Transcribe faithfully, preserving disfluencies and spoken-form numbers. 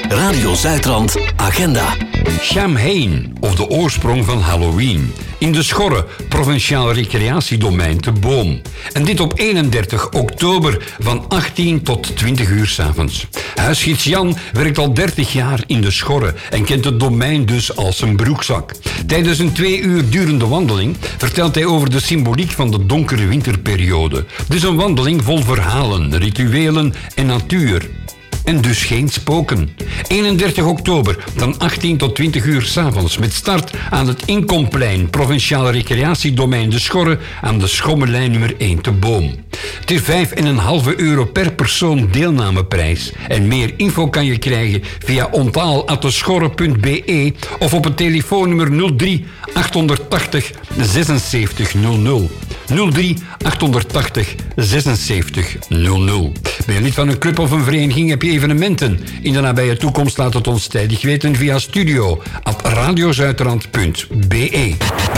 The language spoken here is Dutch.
Radio Zuidrand Agenda. Samhain, of de oorsprong van Halloween. In de Schorre, provinciaal recreatiedomein te Boom. En dit op eenendertig oktober van achttien tot twintig uur 's avonds. Huisgids Jan werkt al dertig jaar in de Schorre en kent het domein dus als zijn broekzak. Tijdens een twee uur durende wandeling vertelt hij over de symboliek van de donkere winterperiode. Dus een wandeling vol verhalen, rituelen en natuur. En dus geen spoken. eenendertig oktober van achttien tot twintig uur 's avonds met start aan het Inkomplein, provinciaal recreatiedomein De Schorre aan de Schommelijn nummer één te Boom. Het is vijf komma vijf euro per persoon deelnameprijs. En meer info kan je krijgen via onthaal apenstaartje schorre punt b e of op het telefoonnummer nul drie achthonderdtachtig zesenzeventig nul nul. nul drie achthonderdtachtig zesenzeventig nul nul. Ben je lid van een club of een vereniging, heb je evenementen in de nabije toekomst, laat het ons tijdig weten via studio at radiozuidrand punt b e.